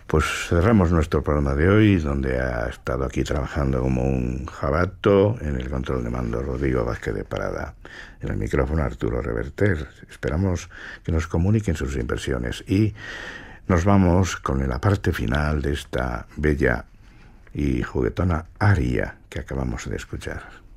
Pues cerramos nuestro programa de hoy, donde ha estado aquí trabajando como un jabato en el control de mando Rodrigo Vázquez de Parada, en el micrófono Arturo Reverter. Esperamos que nos comuniquen sus impresiones y nos vamos con la parte final de esta bella y juguetona aria que acabamos de escuchar.